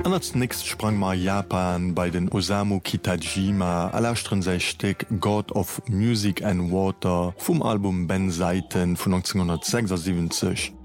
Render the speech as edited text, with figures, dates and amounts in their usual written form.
An als nächst sprang ma Japan bei den Osamu Kitajima erlauschtren sei Steck God of Music and Water vum Album Ben Seiten vun 1976.